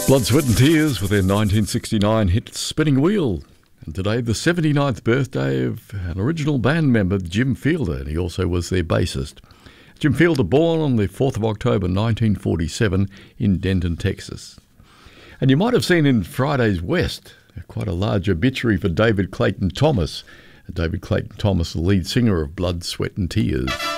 Blood, Sweat and Tears with their 1969 hit Spinning Wheel. And today, the 79th birthday of an original band member, Jim Fielder, and he also was their bassist. Jim Fielder, born on the 4th of October 1947 in Denton, Texas. And you might have seen in Friday's West quite a large obituary for David Clayton Thomas. David Clayton Thomas, the lead singer of Blood, Sweat and Tears.